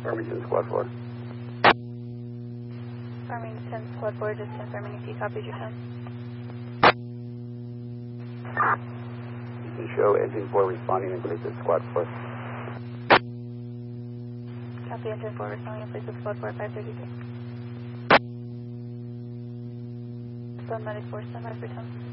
Farmington Squad 4. Farmington Squad 4, just confirming if you copied your 10. You can show engine 4 responding and please with Squad 4. Copy engine 4 responding and please with Squad 4, 533. Medic 4, standby for 10.